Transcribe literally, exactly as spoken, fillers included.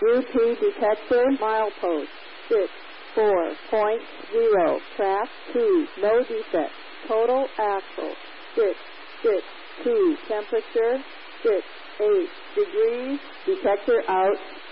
U P detector milepost six four point zero. Track two. No defect. Total axle six six two. Temperature six eight degrees. Detector out.